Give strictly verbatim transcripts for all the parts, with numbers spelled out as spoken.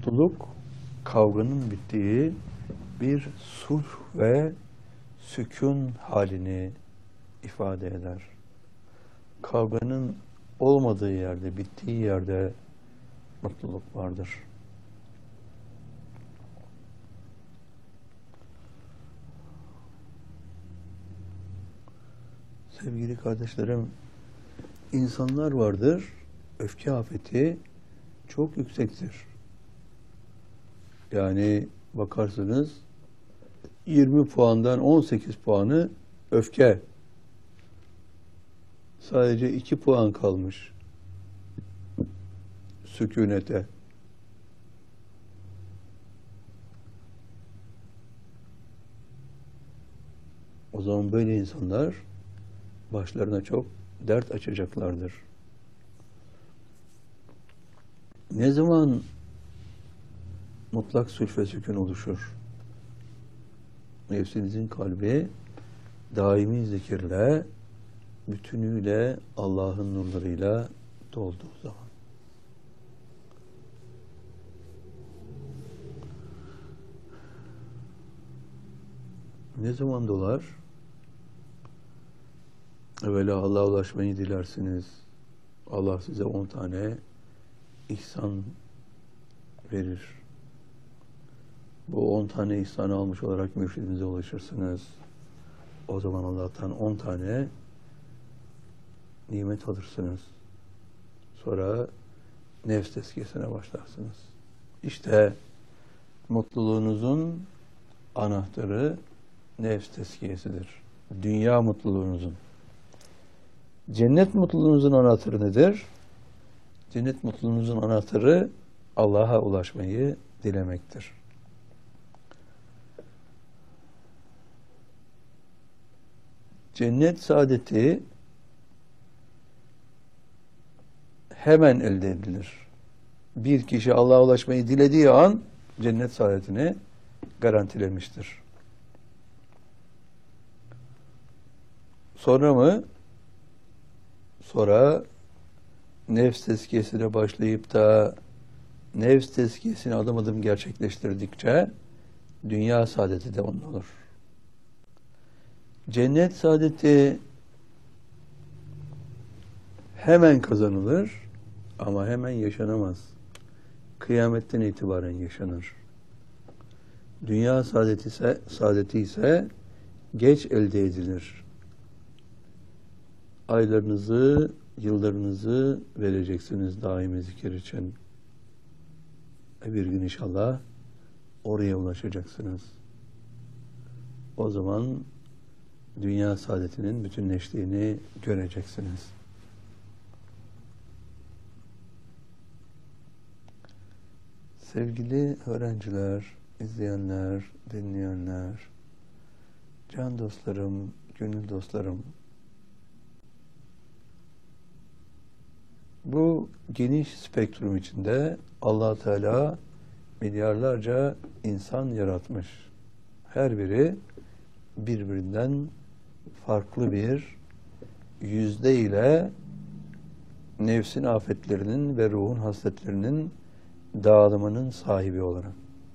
Mutluluk, kavganın bittiği bir sulh ve sükun halini ifade eder. Kavganın olmadığı yerde, bittiği yerde mutluluk vardır. Sevgili kardeşlerim, insanlar vardır, öfke afeti çok yüksektir. Yani bakarsınız yirmi puandan on sekiz puanı öfke. Sadece iki puan kalmış sükunete. O zaman böyle insanlar başlarına çok dert açacaklardır. Ne zaman mutlak sulh ve sükun oluşur? Nefsinizin kalbi daimi zikirle, bütünüyle Allah'ın nurlarıyla dolduğu zaman. Ne zaman dolar? Evvela Allah'a ulaşmayı dilersiniz. Allah size on tane ihsan verir. Bu on tane ihsanı almış olarak mürşidinize ulaşırsınız. O zaman Allah'tan on tane nimet alırsınız. Sonra nefs tezkiyesine başlarsınız. İşte mutluluğunuzun anahtarı nefs tezkiyesidir. Dünya mutluluğunuzun. Cennet mutluluğunuzun anahtarı nedir? Cennet mutluluğunuzun anahtarı Allah'a ulaşmayı dilemektir. Cennet saadeti hemen elde edilir. Bir kişi Allah'a ulaşmayı dilediği an cennet saadetini garantilemiştir. Sonra mı? Sonra nefs tezkiyesine başlayıp da nefs tezkiyesini adım adım gerçekleştirdikçe dünya saadeti de onun olur. Cennet saadeti hemen kazanılır ama hemen yaşanamaz. Kıyametten itibaren yaşanır. Dünya saadeti ise, saadeti ise geç elde edilir. Aylarınızı, yıllarınızı vereceksiniz daimi zikir için. Bir gün inşallah oraya ulaşacaksınız. O zaman dünya saadetinin bütünleştiğini göreceksiniz. Sevgili öğrenciler, izleyenler, dinleyenler, can dostlarım, gönül dostlarım, bu geniş spektrum içinde Allah Teala milyarlarca insan yaratmış. Her biri birbirinden farklı bir yüzde ile nefsin afetlerinin ve ruhun hasletlerinin dağılımının sahibi olarak.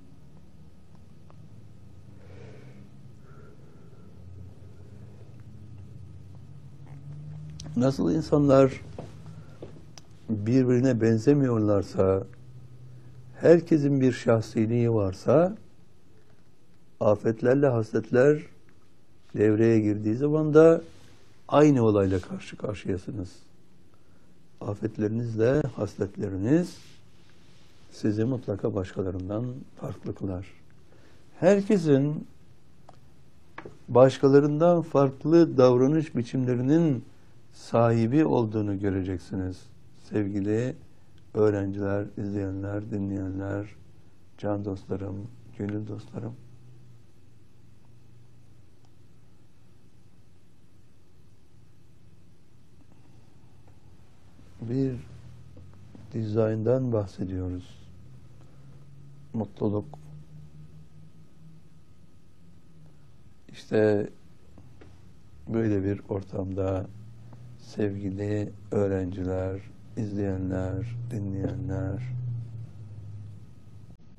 Nasıl insanlar birbirine benzemiyorlarsa, herkesin bir şahsiliği varsa, afetlerle hasletler devreye girdiği zaman da aynı olayla karşı karşıyasınız. Afetlerinizle hasletleriniz sizi mutlaka başkalarından farklı kılar. Herkesin başkalarından farklı davranış biçimlerinin sahibi olduğunu göreceksiniz. Sevgili öğrenciler, izleyenler, dinleyenler, can dostlarım, gönül dostlarım. Bir dizayndan bahsediyoruz. Mutluluk. İşte böyle bir ortamda sevgili öğrenciler, izleyenler, dinleyenler,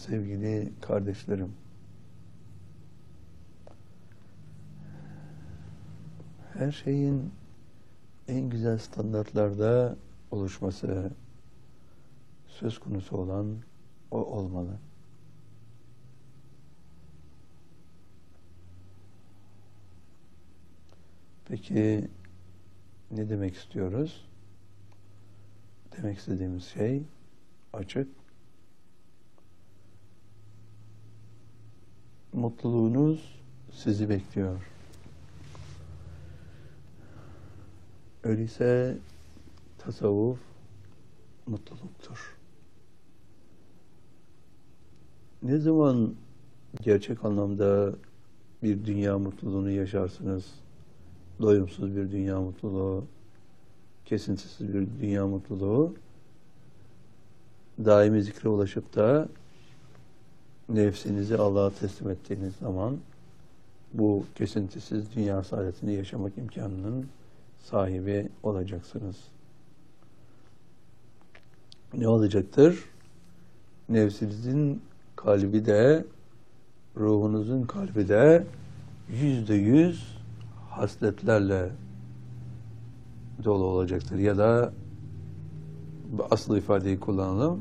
Sevgili kardeşlerim, her şeyin en güzel standartlarda oluşması söz konusu olan o olmalı. Peki ne demek istiyoruz? Demek istediğimiz şey açık. Mutluluğunuz sizi bekliyor. Öyleyse tasavvuf mutluluktur. Ne zaman gerçek anlamda bir dünya mutluluğunu yaşarsınız? Doyumsuz bir dünya mutluluğu, kesintisiz bir dünya mutluluğu, daimi zikre ulaşıp da nefsinizi Allah'a teslim ettiğiniz zaman bu kesintisiz dünya saadetini yaşamak imkanının sahibi olacaksınız. Ne olacaktır? Nefsinizin kalbi de, ruhunuzun kalbi de yüzde yüz hasletlerle dolu olacaktır. Ya da asıl ifadeyi kullanalım.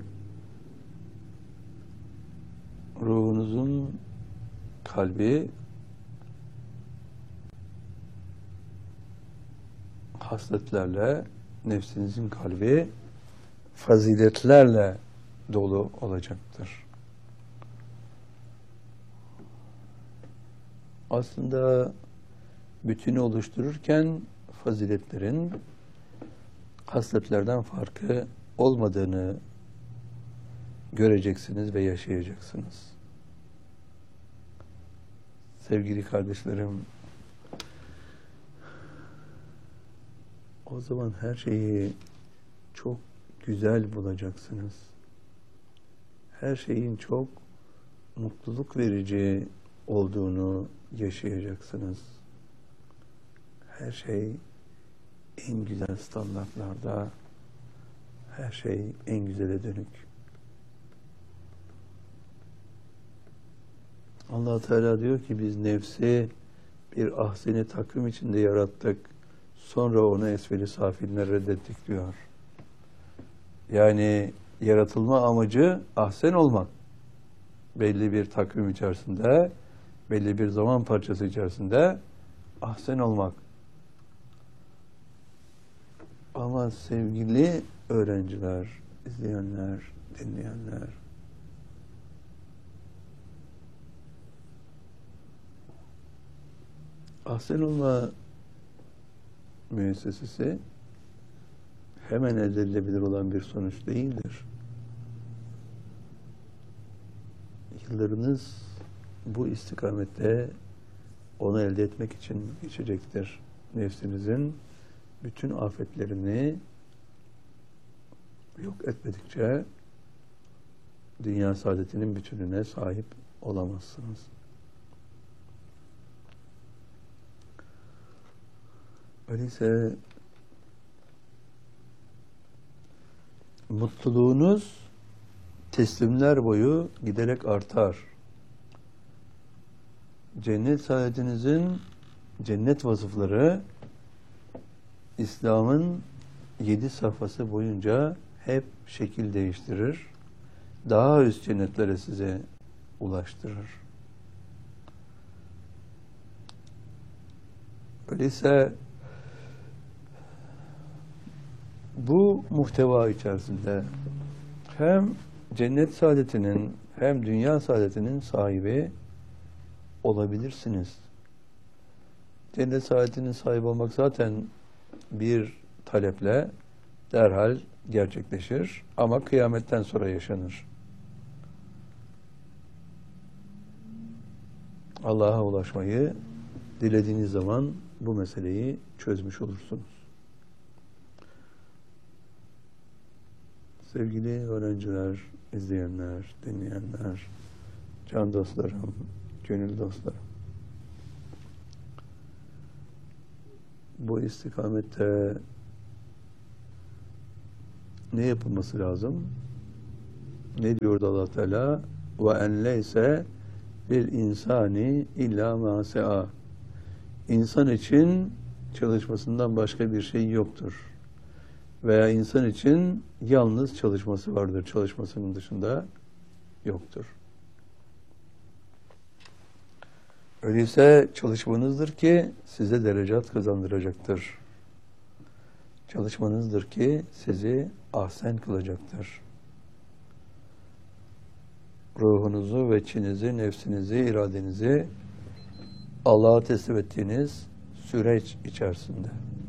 Ruhunuzun kalbi hasletlerle, nefsinizin kalbi faziletlerle dolu olacaktır. Aslında bütünü oluştururken faziletlerin hasletlerden farkı olmadığını göreceksiniz ve yaşayacaksınız. Sevgili kardeşlerim, o zaman her şeyi çok güzel bulacaksınız. Her şeyin çok mutluluk verici olduğunu yaşayacaksınız. Her şey en güzel standartlarda, her şey en güzele dönük. Allah Teala diyor ki biz nefsi bir ahseni takvim içinde yarattık. Sonra onu esfeli safiline reddettik diyor. Yani yaratılma amacı ahsen olmak. Belli bir takvim içerisinde, belli bir zaman parçası içerisinde ahsen olmak. Ama sevgili öğrenciler, izleyenler, dinleyenler, ahsen olma müessesesi hemen elde edilebilir olan bir sonuç değildir. Yıllarınız bu istikamette onu elde etmek için geçecektir. Nefsinizin bütün afetlerini yok etmedikçe dünya saadetinin bütününe sahip olamazsınız. Öyleyse mutluluğunuz teslimler boyu giderek artar. Cennet saadetinizin cennet vasıfları İslam'ın yedi safhası boyunca hep şekil değiştirir. Daha üst cennetlere size ulaştırır. Öyleyse bu muhteva içerisinde hem cennet saadetinin hem dünya saadetinin sahibi olabilirsiniz. Cennet saadetinin sahibi olmak zaten bir taleple derhal gerçekleşir ama kıyametten sonra yaşanır. Allah'a ulaşmayı dilediğiniz zaman bu meseleyi çözmüş olursunuz. Sevgili öğrenciler, izleyenler, dinleyenler, can dostlarım, gönül dostlarım. Bu istikamette ne yapılması lazım? Ne diyordu Allah Teala? ve en leyse lil insani illa ma sa'a. İnsan için çalışmasından başka bir şey yoktur. Veya insan için yalnız çalışması vardır. Çalışmasının dışında yoktur. Öyleyse çalışmanızdır ki size derecat kazandıracaktır. Çalışmanızdır ki sizi ahsen kılacaktır. Ruhunuzu ve içinizi, nefsinizi, iradenizi Allah'a teslim ettiğiniz süreç içerisinde.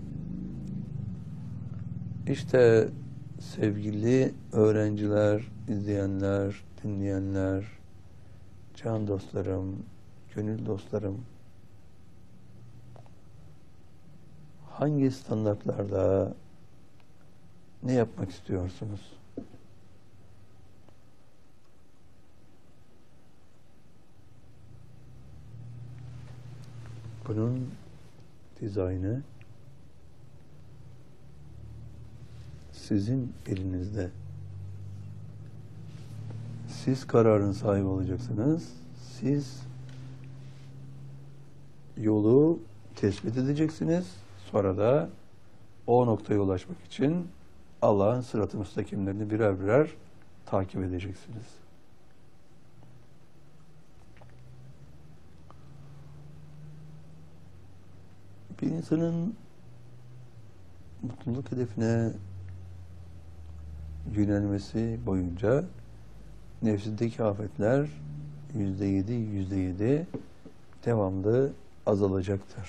İşte sevgili öğrenciler, izleyenler, dinleyenler, can dostlarım, gönül dostlarım, hangi standartlarda ne yapmak istiyorsunuz? Bunun dizaynı sizin elinizde. Siz kararın sahibi olacaksınız. Siz yolu tespit edeceksiniz. Sonra da o noktaya ulaşmak için Allah'ın sırat-ı müstakimlerini birer birer takip edeceksiniz. Bir insanın mutluluk hedefine yönelmesi boyunca nefsindeki afetler yüzde yedi, yüzde yedi devamlı azalacaktır.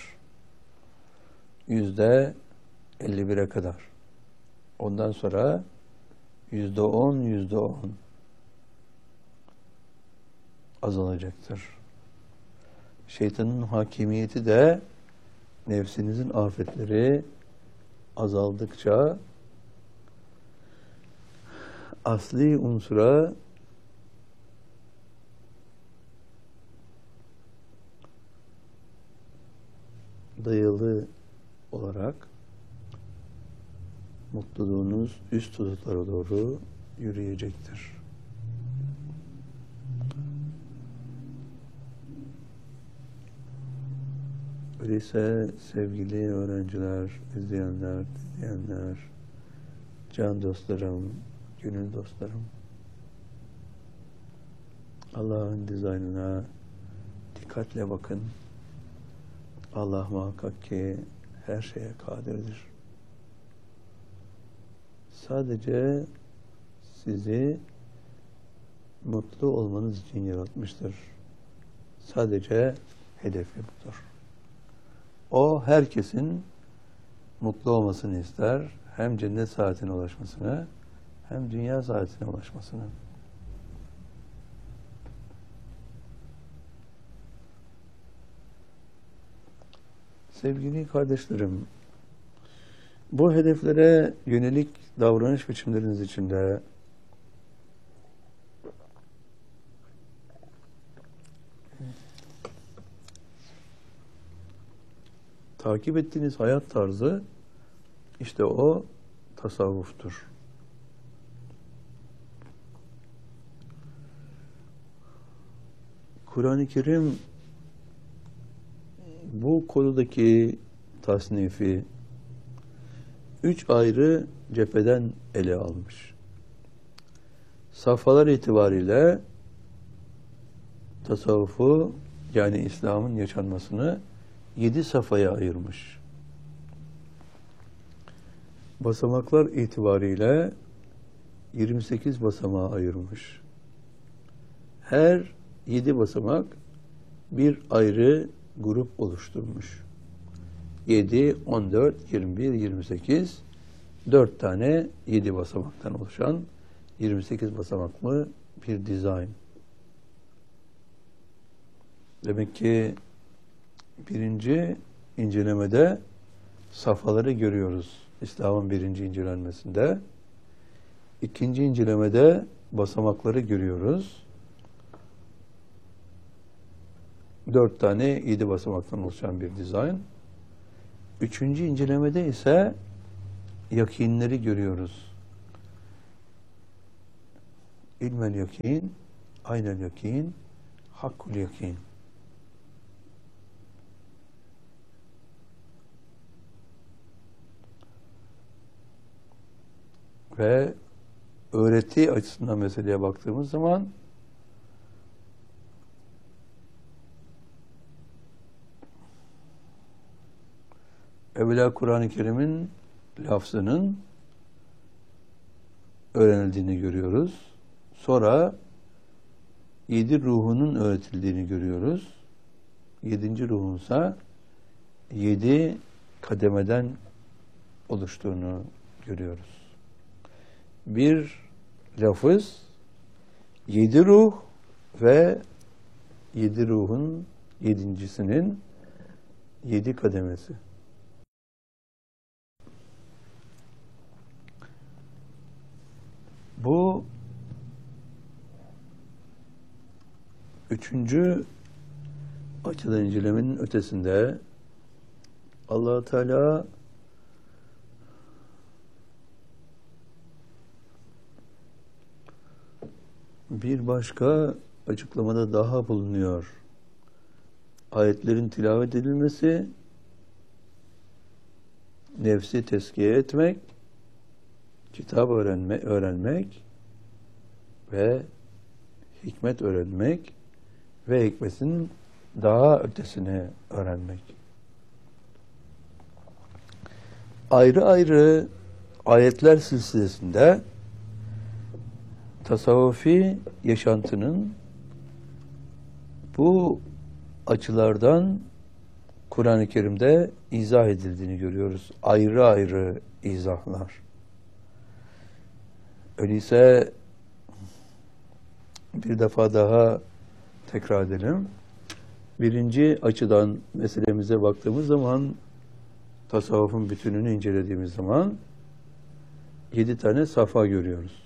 Yüzde elli bire kadar. Ondan sonra yüzde on, yüzde on azalacaktır. Şeytanın hakimiyeti de nefsinizin afetleri azaldıkça asli unsura dayalı olarak mutluluğunuz üst hudutlara doğru yürüyecektir. Öyleyse sevgili öğrenciler, izleyenler, dinleyenler, can dostlarım, gönül dostlarım, Allah'ın dizaynına dikkatle bakın. Allah muhakkak ki her şeye kadirdir. Sadece sizi mutlu olmanız için yaratmıştır. Sadece hedefi budur. O herkesin mutlu olmasını ister. Hem cennet saatine ulaşmasını hem dünya saatine ulaşmasını. Sevgili kardeşlerim, bu hedeflere yönelik davranış biçimleriniz içinde takip ettiğiniz hayat tarzı işte o tasavvuftur. Kur'an-ı Kerim bu konudaki tasnifi üç ayrı cepheden ele almış. Safhalar itibariyle tasavvufu yani İslam'ın yaşanmasını yedi safhaya ayırmış. Basamaklar itibariyle yirmi sekiz basamağa ayırmış. Her yedi basamak bir ayrı grup oluşturmuş. yedi, on dört, yirmi bir, yirmi sekiz dört tane yedi basamaktan oluşan yirmi sekiz basamaklı bir dizayn. Demek ki birinci incelemede safhaları görüyoruz. İslam'ın birinci incelenmesinde. İkinci incelemede basamakları görüyoruz. Dört tane yedi basamaktan oluşan bir dizayn. Üçüncü incelemede ise yakinleri görüyoruz. İlmel yakin, aynel yakin, hakkul yakin. Ve öğreti açısından meseleye baktığımız zaman evvela Kur'an-ı Kerim'in lafzının öğrenildiğini görüyoruz. Sonra yedi ruhunun öğretildiğini görüyoruz. Yedinci ruhunsa yedi kademeden oluştuğunu görüyoruz. Bir lafız, yedi ruh ve yedi ruhun yedincisinin yedi kademesi. Bu üçüncü açıdan incelemenin ötesinde Allah Teala bir başka açıklamada daha bulunuyor. Ayetlerin tilavet edilmesi, nefsi tezkiye etmek, kitap öğrenme, öğrenmek ve hikmet öğrenmek ve hikmetin daha ötesini öğrenmek. Ayrı ayrı ayetler silsilesinde tasavvufi yaşantının bu açılardan Kur'an-ı Kerim'de izah edildiğini görüyoruz. Ayrı ayrı izahlar. Öyleyse bir defa daha tekrar edelim. Birinci açıdan meselemize baktığımız zaman, tasavvufun bütününü incelediğimiz zaman yedi tane safa görüyoruz.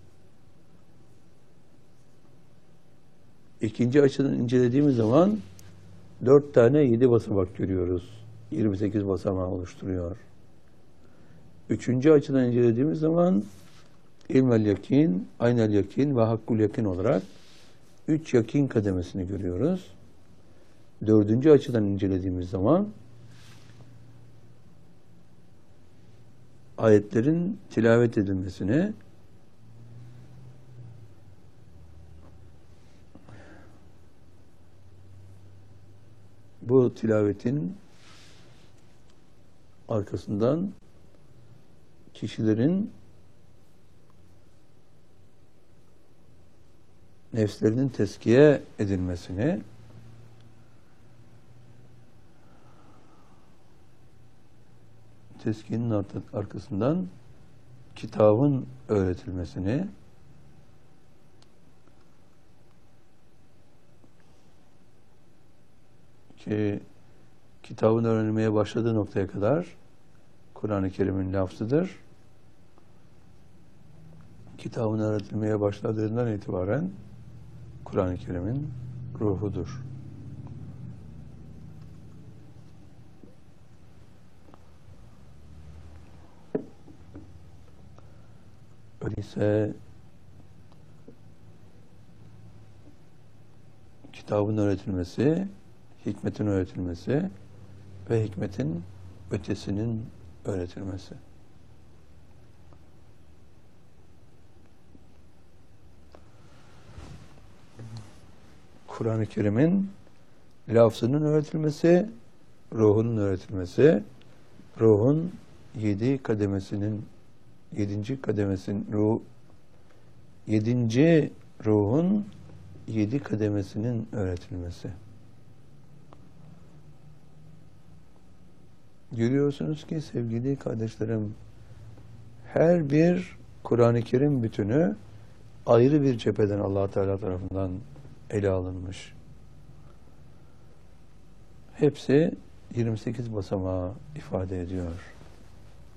İkinci açıdan incelediğimiz zaman dört tane yedi basamak görüyoruz. yirmi sekiz basamağı oluşturuyor. Üçüncü açıdan incelediğimiz zaman ilmel yakin, aynel yakin ve hakkul yakin olarak üç yakin kademesini görüyoruz. Dördüncü açıdan incelediğimiz zaman ayetlerin tilavet edilmesini, bu tilavetin arkasından kişilerin nefslerinin tezkiye edilmesini, tezkiyenin arkasından kitabın öğretilmesini, ki kitabın öğrenilmeye başladığı noktaya kadar Kur'an-ı Kerim'in lafzıdır. Kitabın öğretilmeye başladığından itibaren Kur'an-ı Kerim'in ruhudur. Öyleyse kitabın öğretilmesi, hikmetin öğretilmesi ve hikmetin ötesinin öğretilmesi. Kur'an-ı Kerim'in lafzının öğretilmesi, ruhunun öğretilmesi, ruhun yedi kademesinin, yedinci kademesinin, ruh, yedinci ruhun yedi kademesinin öğretilmesi. Görüyorsunuz ki sevgili kardeşlerim, her bir Kur'an-ı Kerim bütünü ayrı bir cepheden Allah Teala tarafından ele alınmış. Hepsi yirmi sekiz basamağı ifade ediyor.